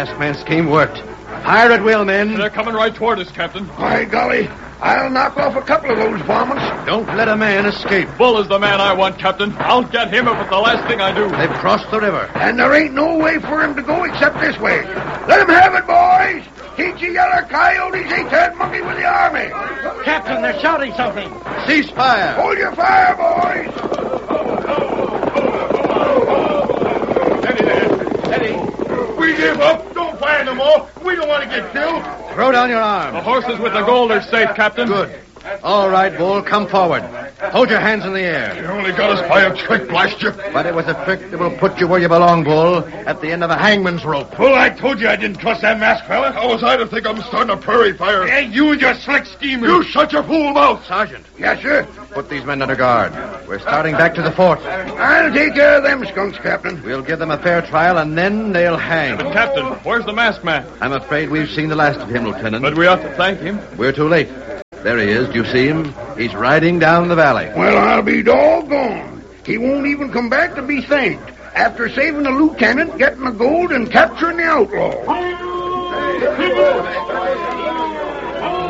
masked man's scheme worked. Fire at will, men. They're coming right toward us, Captain. By golly, I'll knock off a couple of those varmints. Don't let a man escape. Bull is the man I want, Captain. I'll get him if it's the last thing I do. They've crossed the river. And there ain't no way for him to go except this way. Let him have it, boys. Teach you yeller coyotes ain't that monkey with the army. Captain, they're shouting something. Cease fire. Hold your fire, boys. Steady. We give up. Don't fire no more. We don't want to get killed. Throw down your arms. The horses with the gold are safe, Captain. Good. All right, Bull, come forward. Hold your hands in the air. You only got us by a trick, blast you. But it was a trick that will put you where you belong, Bull, at the end of a hangman's rope. Well, I told you I didn't trust that masked fella. How was I to think I'm starting a prairie fire? Hey, you and your slick schemers. You shut your fool mouth. Sergeant. Yes, sir. Put these men under guard. We're starting back to the fort. I'll take care of them skunks, Captain. We'll give them a fair trial, and then they'll hang. But, Captain, where's the masked man? I'm afraid we've seen the last of him, Lieutenant. But we ought to thank him. We're too late. There he is. Do you see him? He's riding down the valley. Well, I'll be doggone. He won't even come back to be thanked after saving the lieutenant, getting the gold, and capturing the outlaw.